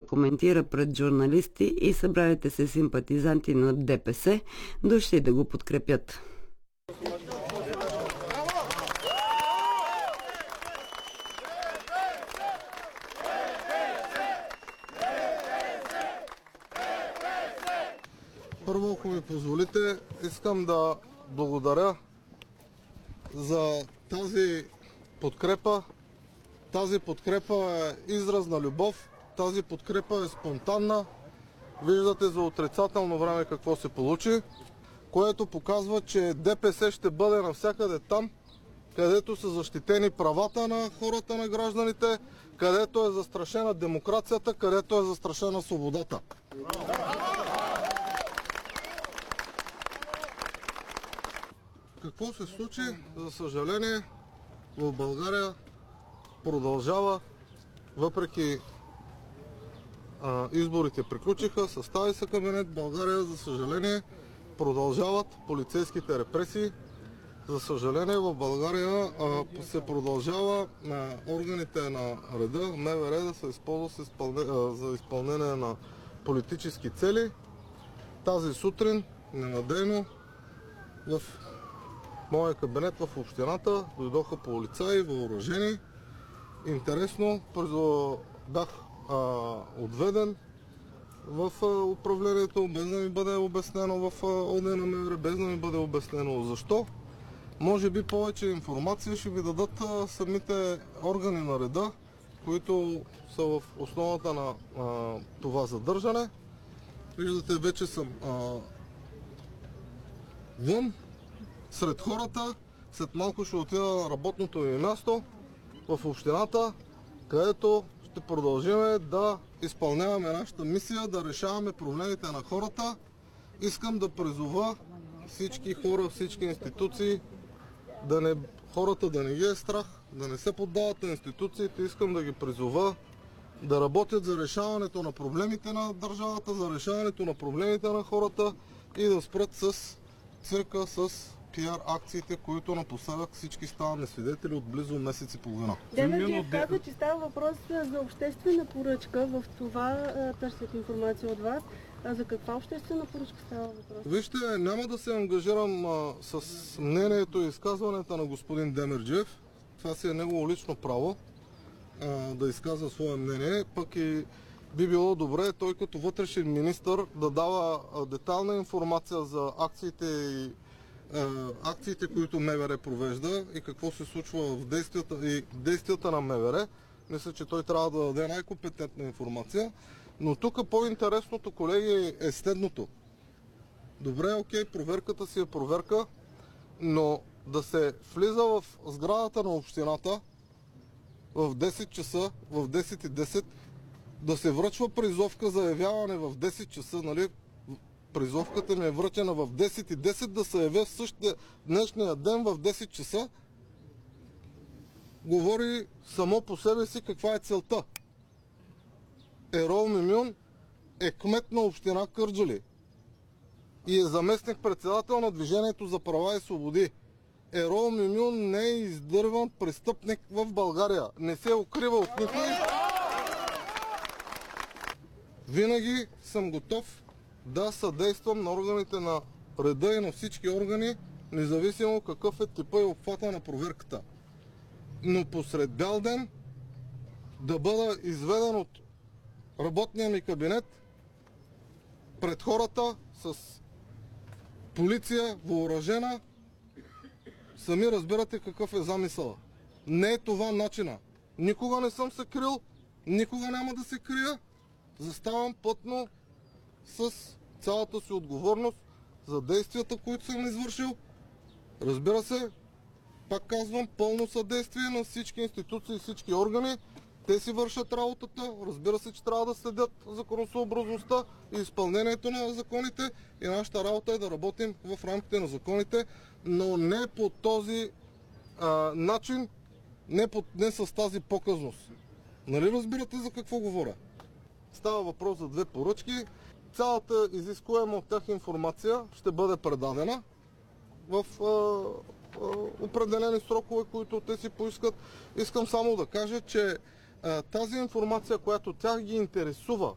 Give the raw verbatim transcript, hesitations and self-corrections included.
коментира пред журналисти и събралите се симпатизанти на ДПС, дошли да го подкрепят. Първо, ако ми позволите, искам да благодаря за тази подкрепа. Тази подкрепа е израз на любов, тази подкрепа е спонтанна. Виждате за отрицателно време какво се получи, което показва, че ДПС ще бъде навсякъде там, където са защитени правата на хората, на гражданите, където е застрашена демокрацията, където е застрашена свободата. Какво се случи? За съжаление, в България продължава, въпреки а, изборите приключиха, състави се кабинет, България, за съжаление, продължават полицейските репресии. За съжаление, в България а, се продължава на органите на реда, МВР, да се използва за изпълнение на политически цели. Тази сутрин, ненадейно, в моя кабинет в общината дойдоха полицаи, въоръжени. Интересно, бях а, отведен в а, управлението, без да ми бъде обяснено в ОД на МВР, без да ми бъде обяснено защо. Може би повече информация ще ви дадат а, самите органи на реда, които са в основата на а, това задържане. Виждате, вече съм а, вън, сред хората. След малко ще отида на работното ми място в общината, където ще продължим да изпълняваме нашата мисия, да решаваме проблемите на хората. Искам да призова всички хора, всички институции, да не, хората да не ги е страх, да не се поддават на институциите. Искам да ги призова да работят за решаването на проблемите на държавата, за решаването на проблемите на хората и да спрат с цирка, с пиар акциите, които напоследък всички ставаме свидетели от близо месец и половина. Демерджиев каза, че става въпрос за обществена поръчка. В това търсят информация от вас. А за каква обществена поръчка става въпрос? Вижте, няма да се ангажирам а, с мнението и изказването на господин Демерджиев. Това си е негово лично право а, да изказва свое мнение. Пък и би било добре той като вътрешен министър да дава а, детална информация за акциите и акциите, които МВР провежда и какво се случва в действията и действията на МВР. Мисля, че той трябва да даде най-компетентна информация. Но тук по-интересното, колеги, е следното. Добре, окей, проверката си е проверка, но да се влиза в сградата на общината в десет часа, в десет и десет, да се връчва призовка за явяване в десет часа, нали? Призовката ми е връчена в десет и десет, да се явя в същия днешния ден в десет часа, говори само по себе си каква е целта. Ерол Мюмюн е кмет на община Кърджали и е заместник-председател на Движението за права и свободи. Ерол Мюмюн не е издърван престъпник в България. Не се укрива от никой. Винаги съм готов да съдействам на органите на реда и на всички органи, независимо какъв е типа и обхвата на проверката. Но посред бял ден да бъда изведен от работния ми кабинет пред хората с полиция, въоръжена, сами разбирате какъв е замисъла. Не е това начина. Никога не съм се крил, никога няма да се крия. Заставам плътно с цялата си отговорност за действията, които съм извършил. Разбира се, пак казвам, пълно съдействие на всички институции и всички органи. Те си вършат работата. Разбира се, че трябва да следят законосъобразността и изпълнението на законите. И нашата работа е да работим в рамките на законите, но не по този а, начин, не, по, не с тази показност. Нали разбирате за какво говоря? Става въпрос за две поръчки. Цялата изискуема от тях информация ще бъде предадена в а, а, определени срокове, които те си поискат. Искам само да кажа, че а, тази информация, която тях ги интересува